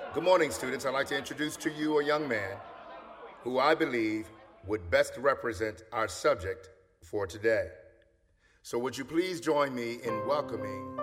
Good morning, students. I'd like to introduce to you a young man who I believe would best represent our subject for today. So would you please join me in welcoming